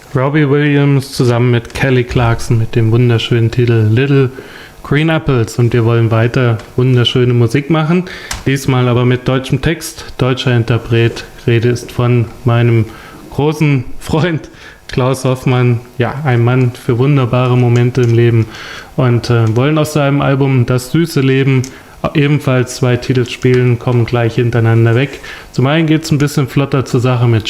Robbie Williams zusammen mit Kelly Clarkson mit dem wunderschönen Titel Little Green Apples, und wir wollen weiter wunderschöne Musik machen, diesmal aber mit deutschem Text, deutscher Interpret. Rede ist von meinem großen Freund Klaus Hoffmann, ja, ein Mann für wunderbare Momente im Leben, und wollen aus seinem Album Das süße Leben ebenfalls 2 Titel spielen, kommen gleich hintereinander weg. Zum einen geht es ein bisschen flotter zur Sache mit